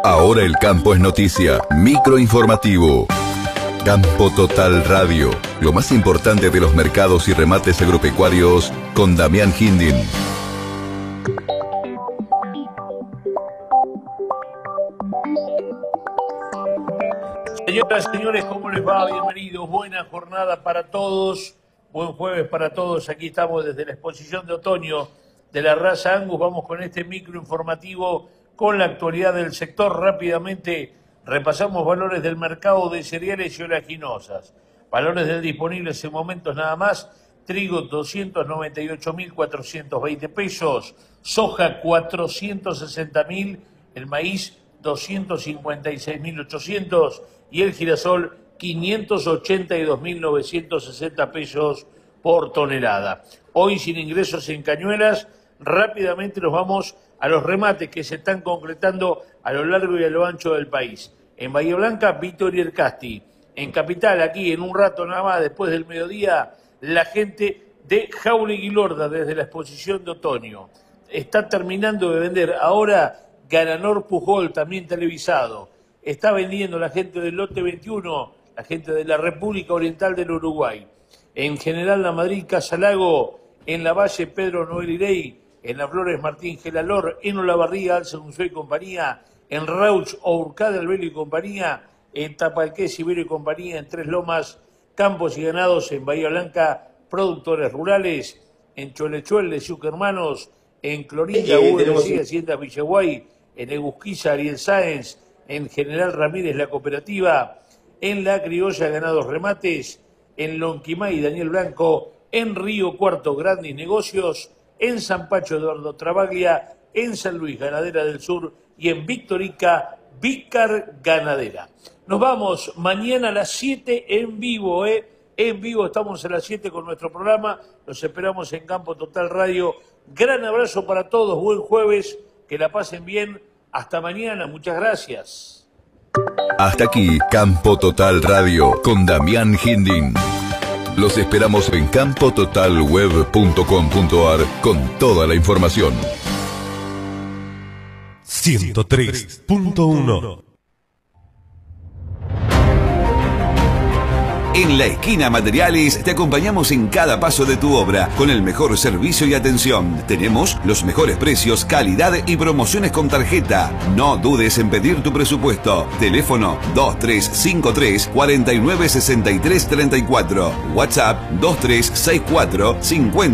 Ahora el campo es noticia. Microinformativo. Campo Total Radio. Lo más importante de los mercados y remates agropecuarios con Damián Hindin. Señoras y señores, ¿cómo les va? Bienvenidos. Buena jornada para todos. Buen jueves para todos. Aquí estamos desde la exposición de otoño de la raza Angus. Vamos con este microinformativo con la actualidad del sector. Rápidamente repasamos valores del mercado de cereales y oleaginosas. Valores del disponibles en momentos nada más. Trigo 298.420 pesos. Soja 460.000. El maíz 256.800 y el girasol 582.960 pesos por tonelada. Hoy sin ingresos en cañuelas, rápidamente nos vamos a los remates que se están concretando a lo largo y a lo ancho del país. En Bahía Blanca, Victoria Ercasti. En Capital, aquí en un rato nada más, después del mediodía, la gente de Jauregui Lorda desde la exposición de otoño. Está terminando de vender ahora Garanor Pujol, también televisado. Está vendiendo la gente del lote 21, la gente de la República Oriental del Uruguay. En General La Madrid, Casalago, en La Valle, Pedro Noel Irey, en Las Flores, Martín Gelalor, en Olavarría, Alza Unzué y compañía, en Rauch, Ourcada, Albelo y compañía, en Tapalqués, Ibero y compañía, en Tres Lomas, Campos y Ganados, en Bahía Blanca, Productores Rurales, en Cholechuel, de Zuc Hermanos, en Clorinda, UNC, Hacienda Villaguay, en Egusquiza, Ariel Sáenz, en General Ramírez, la cooperativa, en La Criolla, Ganados Remates, en Lonquimay, Daniel Blanco, en Río Cuarto, Grandes Negocios, en San Pacho, Eduardo Travaglia, en San Luis, Ganadera del Sur, y en Victorica, Vícar Ganadera. Nos vamos mañana a las 7 en vivo, En vivo estamos a las 7 con nuestro programa. Los esperamos en Campo Total Radio. Gran abrazo para todos. Buen jueves. Que la pasen bien. Hasta mañana. Muchas gracias. Hasta aquí, Campo Total Radio con Damián Hindin. Los esperamos en campototalweb.com.ar con toda la información. 103.1 En La Esquina Materiales te acompañamos en cada paso de tu obra con el mejor servicio y atención. Tenemos los mejores precios, calidad y promociones con tarjeta. No dudes en pedir tu presupuesto. Teléfono 2353 496334. WhatsApp 2364 50